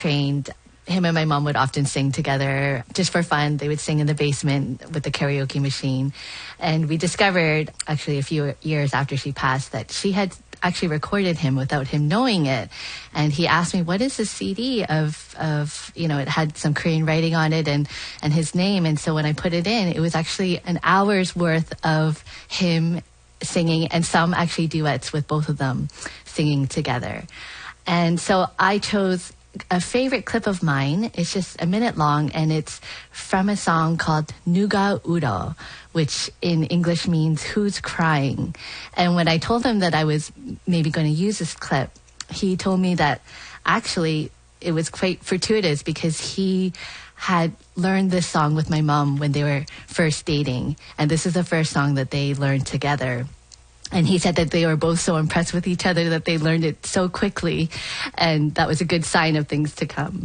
trained. Him and my mom would often sing together just for fun. They would sing in the basement with the karaoke machine. And we discovered, actually a few years after she passed, that she had actually recorded him without him knowing it. And he asked me, what is this CD of it had some Korean writing on it and his name. And so when I put it in, it was actually an hour's worth of him singing, and some actually duets with both of them singing together. And so I chose a favorite clip of mine. It's just a minute long, and it's from a song called Nuga Uro, which in English means who's crying. And when I told him that I was maybe going to use this clip, he told me that actually it was quite fortuitous because he had learned this song with my mom when they were first dating. And this is the first song that they learned together. And he said that they were both so impressed with each other that they learned it so quickly. And that was a good sign of things to come.